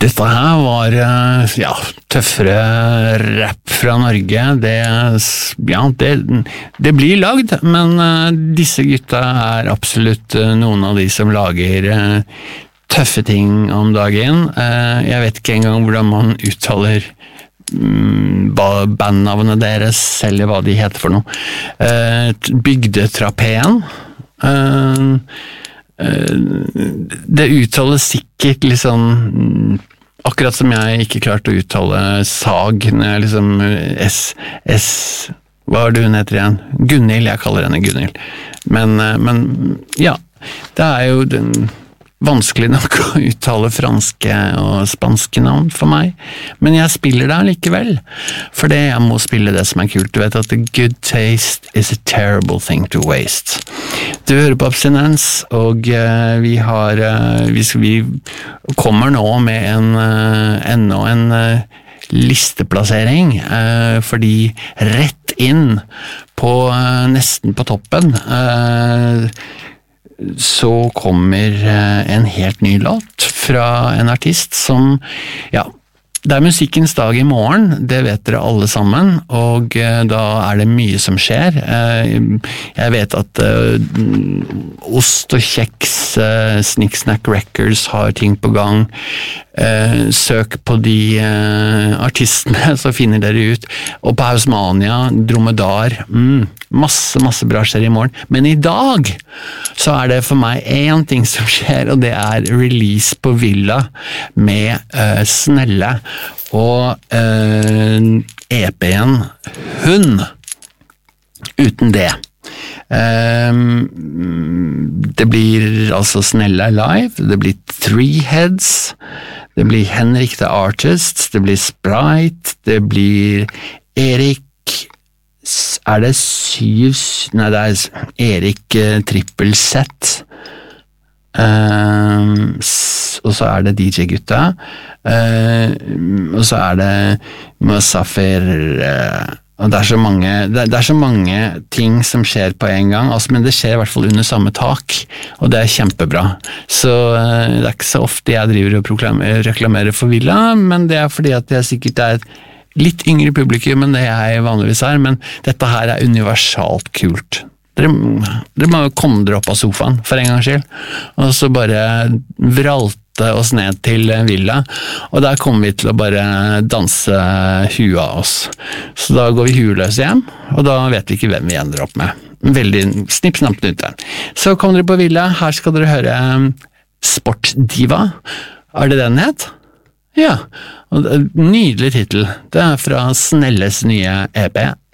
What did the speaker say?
Dette her var, ja, tøffere rap fra Norge. Det blir lagd, men disse gutta er absolutt noen av de som lager tøffe ting om dagen. Jeg vet ikke engang hvordan man uttaler bandnavnet deres, eller hva de heter for noe. Bygdetrapeen. Det uttales sikkert liksom akkurat som jeg ikke klarte å uttale sag når jeg liksom hva er det hun heter igjen? Gunhild, jeg kaller henne Gunhild. Men ja, det er jo vanskelig nok å uttale franske og spanske navn for meg, men jeg spiller det likevel, fordi jeg må spille det som er kult. Du vet at a good taste is a terrible thing to waste. Du hører på Abstinens, og vi kommer nå med enda en listeplassering, fordi rett inn på nesten på toppen så kommer en helt ny låt fra en artist som, ja, det er musikkens dag i morgen, det vet dere alle sammen, og da er det mye som skjer. Jeg vet at Ost og Kjeks, Snicksnack Records har ting på gang. Søk på de artistene, så finner dere ut. Og på Hausmania, Dromedar, masse bra skjer i morgen. Men i dag så er det for meg en ting som skjer, og det er release på Villa med Snelle og EP-en Hun. Uten det. Det blir altså Snelle live, det blir Three Heads, det blir Henrik the Artist, det blir Sprite, det blir Erik, er det nei, det er Erik Trippelsett, og så er det DJ-gutta, og så er det Musafir, og det er så mange ting som skjer på en gang, altså, men det skjer i hvert fall under samme tak, og det er kjempebra. Så det er ikke så ofte jeg driver og reklamerer for Villa, men det er fordi at jeg sikkert er et litt yngre publikum enn det jeg vanligvis er, men dette her er universalt kult. Dere må komme dere opp av sofaen for en gangs skyld, og så bare vralte oss ned til Villa, og der kommer vi til å bare danse huet av oss. Så da går vi hueløse hjem, og da vet vi ikke hvem vi ender opp med. Veldig snipp-snapp ut der. Så kommer dere på Villa, her skal dere høre Sportdiva. Er det den het? Ja, og nydelig titel. Det er fra Snelles nye EP,